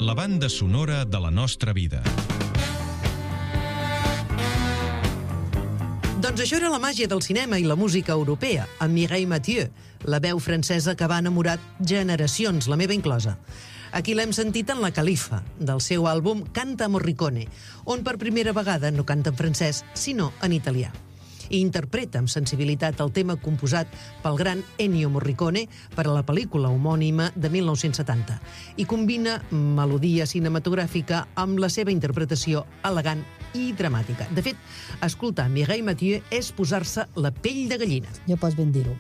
la banda sonora de la nostra vida. Doncs això era la màgia del cinema i la música europea, amb Mireille Mathieu, la veu francesa que va enamorar generacions, la meva inclosa. Aquí l'hem sentit en La Califa, del seu àlbum Canta Morricone, on per primera vegada no canta en francès, sinó en italià. I interpreta amb sensibilitat el tema composat pel gran Ennio Morricone per a la pel·lícula homònima de 1970 i combina melodia cinematogràfica amb la seva interpretació elegant i dramàtica. De fet, escoltar Mireille Mathieu és posar-se la pell de gallina. Ja pots ben dir-ho.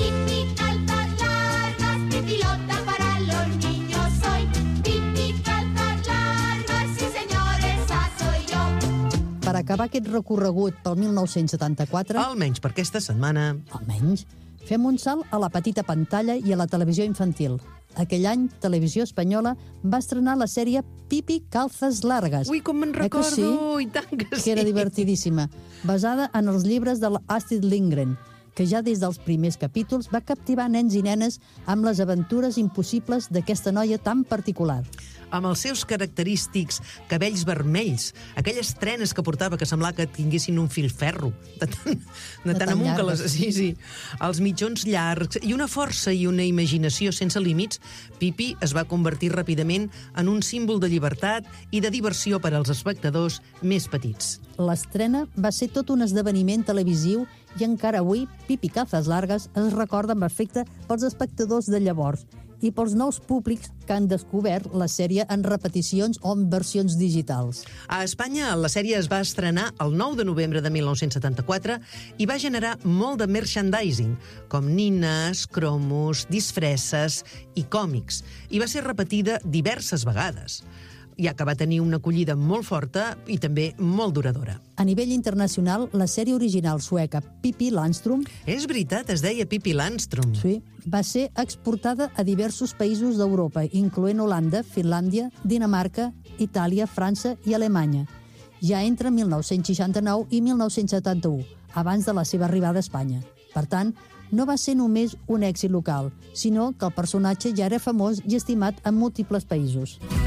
Per acabar aquest recorregut pel 1974... Almenys per aquesta setmana. Almenys. Fem un salt a la petita pantalla i a la televisió infantil. Aquell any, Televisió Espanyola va estrenar la sèrie Pipi Calzas Largas. Ui, com me'n recordo! Sí? I tant que sí! Que era divertidíssima. Basada en els llibres de l'Astrid Lindgren, que ja des dels primers capítols va captivar nens i nenes amb les aventures impossibles d'aquesta noia tan particular. Amb els seus característics cabells vermells, aquelles trenes que portava que semblava que tinguessin un filferro, de tant amunt que les... Sí. Els mitjons llargs i una força i una imaginació sense límits, Pipi es va convertir ràpidament en un símbol de llibertat i de diversió per als espectadors més petits. L'estrena va ser tot un esdeveniment televisiu i encara avui Pipi Calzas Largas es recorda amb afecte pels espectadors de llavors i pels nous públics que han descobert la sèrie en repeticions o en versions digitals. A Espanya, la sèrie es va estrenar el 9 de novembre de 1974 i va generar molt de merchandising, com nines, cromos, disfresses i còmics, i va ser repetida diverses vegades, ja que va tenir una acollida molt forta i també molt duradora. A nivell internacional, la sèrie original sueca Pippi Landström... És veritat, es deia Pippi Landström. Sí, va ser exportada a diversos països d'Europa, incloent Holanda, Finlàndia, Dinamarca, Itàlia, França i Alemanya, ja entre 1969 i 1971, abans de la seva arribada a Espanya. Per tant, no va ser només un èxit local, sinó que el personatge ja era famós i estimat en múltiples països.